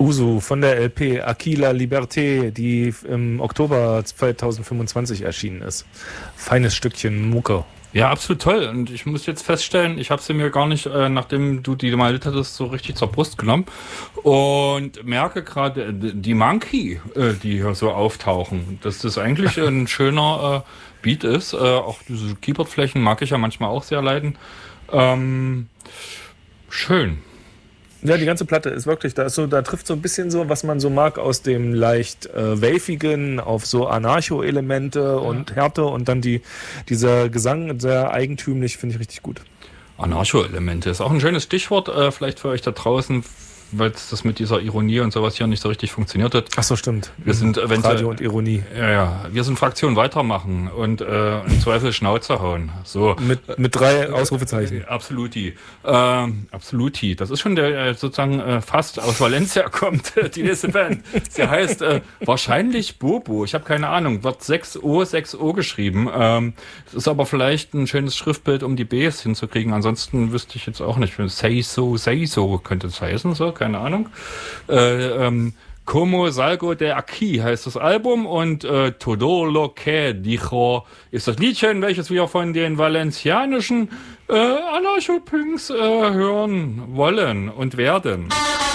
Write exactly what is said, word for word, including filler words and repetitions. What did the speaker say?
Busu von der L P Aquila Liberté, die im Oktober zweitausendfünfundzwanzig erschienen ist. Feines Stückchen Mucke. Ja, absolut toll. Und ich muss jetzt feststellen, ich habe sie mir gar nicht, äh, nachdem du die mal hattest, so richtig zur Brust genommen. Und merke gerade, die Monkey, äh, die hier so auftauchen, dass das eigentlich ein schöner äh, Beat ist. Äh, auch diese Keyboardflächen mag ich ja manchmal auch sehr leiden. Ähm, schön. Ja, die ganze Platte ist wirklich, da ist so, da trifft so ein bisschen so, was man so mag aus dem leicht äh, wavigen auf so Anarcho-Elemente ja. und Härte und dann die, dieser Gesang sehr eigentümlich, finde ich richtig gut. Anarcho-Elemente ist auch ein schönes Stichwort, äh, vielleicht für euch da draußen, weil das mit dieser Ironie und sowas hier nicht so richtig funktioniert hat. Ach so, stimmt. Wir sind äh, wenn Radio sie, und Ironie. Ja, ja. Wir sind Fraktion weitermachen und äh, im Zweifel Schnauze hauen. So. Mit, mit drei Ausrufezeichen. Äh, Absoluti. Ähm, Absoluti. Das ist schon der äh, sozusagen äh, fast aus Valencia kommt, die nächste Band. Sie heißt äh, wahrscheinlich Bobo. Ich habe keine Ahnung. Wird sechs O, sechs O geschrieben. Ähm, es ist aber vielleicht ein schönes Schriftbild, um die Bs hinzukriegen. Ansonsten wüsste ich jetzt auch nicht. Say so, say so könnte es heißen. So, keine Ahnung. Äh, ähm, Como Salgo de Aquí heißt das Album und äh, Todo lo que dijo ist das Liedchen, welches wir von den valencianischen äh, Anarcho-Punks äh, hören wollen und werden.